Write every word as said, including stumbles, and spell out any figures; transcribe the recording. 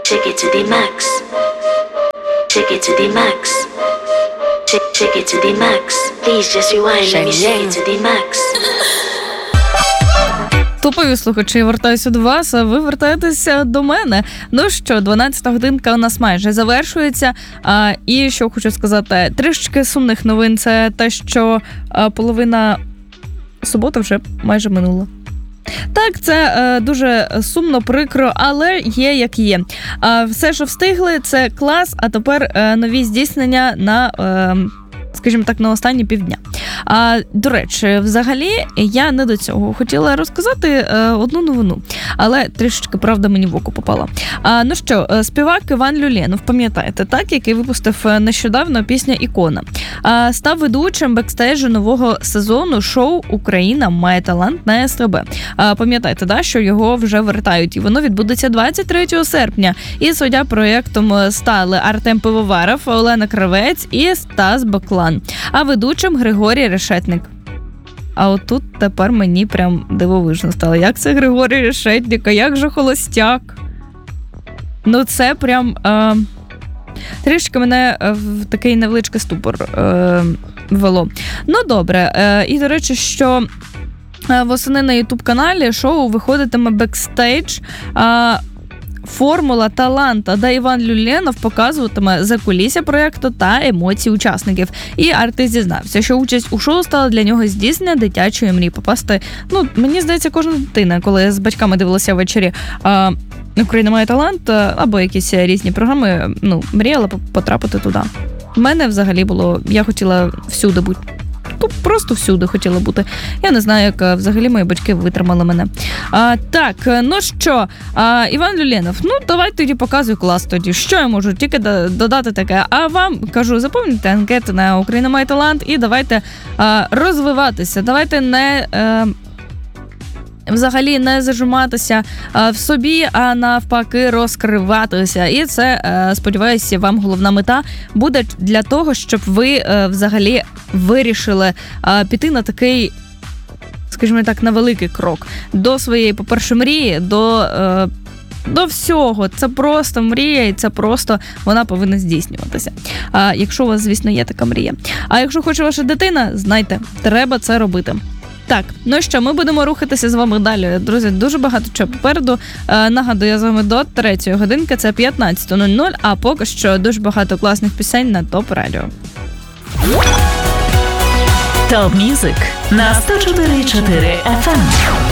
Take it to the max. Take it to the max. Take, take it to the max. Please just rewind, let me take it to the max. Топові слухачі, я вертаюся до вас, а ви вертаєтеся до мене. Ну що, дванадцята годинка у нас майже завершується. А, і що хочу сказати, трішечки сумних новин – це те, що а, половина суботи вже майже минула. Так, це е, дуже сумно, прикро, але є як є. А, все, що встигли, це клас, а тепер е, нові здійснення на... Е, скажімо так, на останні півдня. А, до речі, взагалі, я не до цього хотіла розказати е, одну новину, але трішечки, правда, мені в око попала. А, ну що, співак Іван Люленов, пам'ятаєте, так, який випустив нещодавно пісня «Ікона», а, став ведучим бекстейджу нового сезону шоу «Україна має талант» на ес те бе. А, пам'ятаєте, да, що його вже вертають, і воно відбудеться двадцять третього серпня. І суддя проєктом стали Артем Пивоваров, Олена Кравець і Стас Баклан. А ведучим Григорій Решетник. А отут тепер мені прям дивовижно стало. Як це Григорій Решетник, а як же холостяк? Ну це прям е, трішки мене в такий невеличкий ступор е, ввело. Ну добре, е, і до речі, що восени на ютуб-каналі шоу виходитиме бекстейдж е, формула таланта, де Іван Люленов показуватиме закулісся проєкту та емоції учасників. І артист зізнався, що участь у шоу стала для нього здійснення дитячої мрії попасти. Ну, мені здається, кожна дитина, коли з батьками дивилася ввечері а, «Україна має талант» або якісь різні програми, ну, мріяла потрапити туди. У мене взагалі було, я хотіла всюди бути. Ну, просто всюди хотіла бути. Я не знаю, як взагалі мої батьки витримали мене. А, так, ну що, а, Іван Люленов, ну давай тоді показуй клас тоді. Що я можу тільки додати таке? А вам, кажу, заповнюйте анкети на «Україна має талант» і давайте а, розвиватися. Давайте не... А, взагалі не зажиматися а, в собі, а навпаки розкриватися. І це, а, сподіваюся, вам головна мета буде для того, щоб ви а, взагалі вирішили а, піти на такий, скажімо так, на великий крок до своєї, по-перше, мрії, до... А, до всього. Це просто мрія, і це просто вона повинна здійснюватися. А якщо у вас, звісно, є така мрія. А якщо хоче ваша дитина, знайте, треба це робити. Так, ну що, ми будемо рухатися з вами далі. Друзі, дуже багато чого попереду. Е, нагадую, я з вами до третьої годинки, це п'ятнадцята нуль нуль, а поки що дуже багато класних пісень на ТОП Радіо. ТОП Мюзик на сто чотири і чотири еф ем.